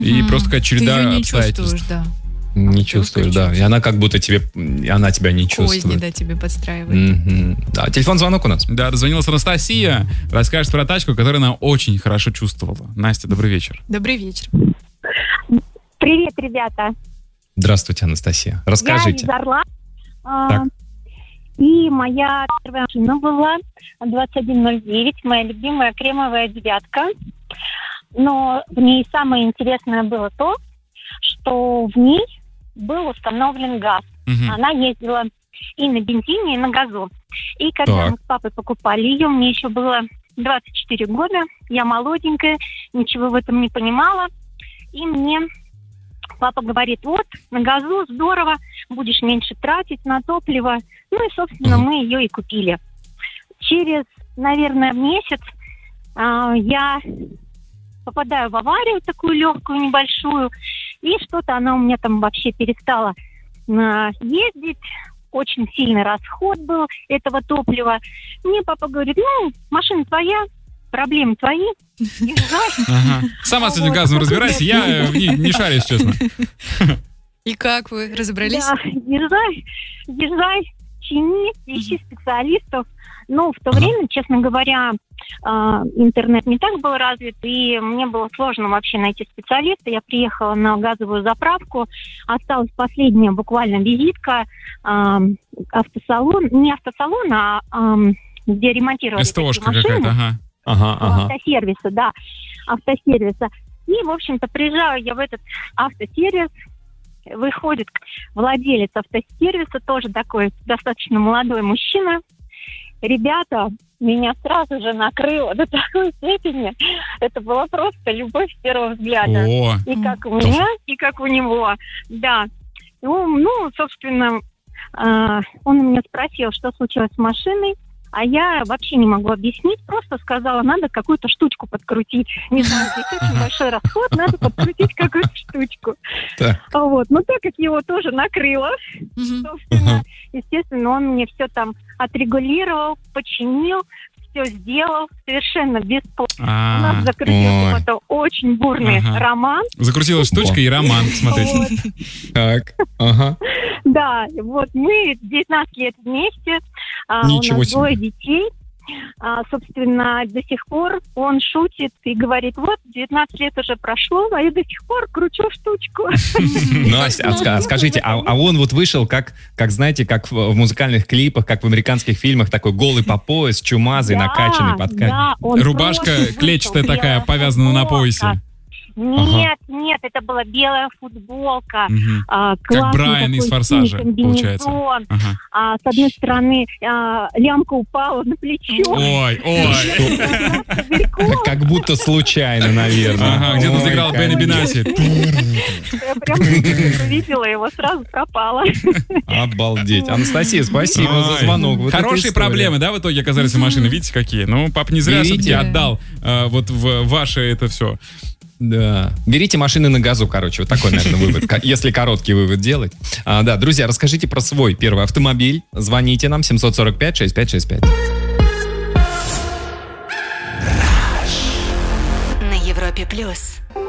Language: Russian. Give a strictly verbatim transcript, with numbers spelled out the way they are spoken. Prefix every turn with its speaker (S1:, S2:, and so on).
S1: и mm. просто такая череда
S2: Ты ее не
S1: обстоятельств.
S2: чувствуешь, да.
S3: Не чувствуешь, да. И она как будто тебе, она тебя не чувствует.
S2: Козни, да, тебе подстраивает.
S3: Mm-hmm. Да, телефон-звонок у нас.
S1: Да, дозвонилась Анастасия, расскажет про тачку, которую она очень хорошо чувствовала. Настя, добрый вечер.
S2: Добрый вечер.
S4: Привет, ребята.
S3: Здравствуйте, Анастасия. Расскажите.
S4: Я из Орла.
S3: Так.
S4: И моя первая машина была двадцать один ноль девять, моя любимая кремовая девятка. Но в ней самое интересное было то, что в ней был установлен газ.
S1: Угу.
S4: Она ездила и на бензине, и на газу. И когда
S3: Так.
S4: мы с папой покупали ее, мне еще было двадцать четыре года, я молоденькая, ничего в этом не понимала. И мне папа говорит, вот, на газу здорово, будешь меньше тратить на топливо. Ну и, собственно,
S3: Угу.
S4: мы ее и купили. Через, наверное, месяц э, я попадаю в аварию такую легкую, небольшую, и что-то она у меня там вообще перестала э, ездить. Очень сильный расход был этого топлива. Мне папа говорит, ну, машина твоя, проблемы твои.
S1: Ага. Сама с этим газом разбирайся, я в ней не шарюсь, честно.
S2: И как вы, разобрались?
S4: Да, езжай, езжай, чини, ищи специалистов. Ну, в то
S3: Ага.
S4: время, честно говоря, э, интернет не так был развит, и мне было сложно вообще найти специалиста. Я приехала на газовую заправку, осталась последняя буквально визитка, э, автосалон, не автосалон, а э, где ремонтировали такие
S1: СТОшка
S4: машины.
S1: какая-то, ага.
S3: Ага, ага.
S4: Автосервиса, да, автосервиса. И, в общем-то, приезжаю я в этот автосервис, выходит владелец автосервиса, тоже такой достаточно молодой мужчина. Ребята, меня сразу же накрыло до такой степени. Это была просто любовь с первого взгляда.
S1: О,
S4: И как у меня, и как у него. Да. Ну, ну собственно, э, он у меня спросил, что случилось с машиной. А я вообще не могу объяснить, просто сказала, надо какую-то штучку подкрутить. Не знаю, здесь очень большой расход, надо подкрутить какую-то штучку.
S3: Так.
S4: Вот. Но так как его тоже накрыло,
S2: Мгм.
S4: собственно, естественно, он мне все там отрегулировал, починил, все сделал совершенно бесплатно. У нас
S1: а,
S4: закрутился
S3: Ой.
S4: это очень бурный
S1: Ага.
S4: роман.
S1: закрутилась штучка и роман, смотрите.
S4: Вот.
S3: Так. Ага.
S4: Да, вот мы девятнадцать лет вместе, а,
S3: Ничего
S4: у нас
S3: себе.
S4: двое детей. А, собственно, до сих пор он шутит и говорит, вот, девятнадцать лет уже прошло, а я до сих пор кручу штучку.
S3: Настя, а ска- скажите, а, а он вот вышел, как, как знаете, как в, в музыкальных клипах, как в американских фильмах, такой голый по пояс, чумазый,
S4: Да,
S3: накачанный, подкачанный.
S4: да, он
S1: Рубашка
S4: просто
S1: клетчатая
S4: вышел,
S1: такая,
S4: белая
S1: повязана на
S4: футболка.
S1: поясе.
S4: Нет, нет, это была белая футболка.
S1: Мгм.
S4: а,
S1: Как
S4: классный
S1: Брайан из
S4: такой
S1: «Форсажа»,
S4: синий
S1: получается.
S4: комбинезон.
S1: Ага.
S4: А, с одной стороны, а, лямка упала на плечо.
S1: Ой, ой.
S4: Козырьком.
S3: Как будто случайно, наверное.
S1: Ага, где-то
S3: Ой,
S1: заиграл Бенни
S3: конечно.
S1: Бенаси.
S4: Я прям увидела его, сразу пропала.
S3: Обалдеть. Анастасия, спасибо за
S1: Ой.
S3: звонок. Вот это
S1: Хорошие
S3: история.
S1: проблемы, да, в итоге оказались у машины? Видите, какие? Ну, папа не зря
S3: Берите.
S1: все-таки отдал э, вот в ваше это все.
S3: Да. Берите машины на газу, короче. Вот такой, наверное, вывод. ко- Если короткий вывод делать. А, да, друзья, расскажите про свой первый автомобиль. Звоните нам семь сорок пять шестьдесят пять шестьдесят пять.
S5: На Европе плюс.